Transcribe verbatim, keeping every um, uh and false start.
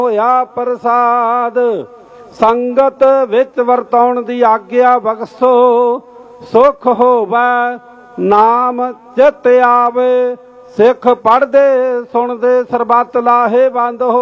होया प्रसाद संगत विच वरताउण दी आग्या बख्शो सुख होवै नाम चित आवे सिख पढ़दे सुनदे सरबत लाहे बंद हो।